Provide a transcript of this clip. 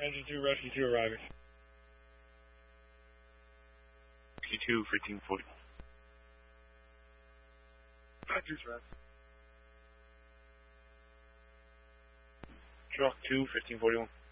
Engine 2, Rescue 2 arriving. Rescue 2, 1540. Factory's red. Truck 2, 1541.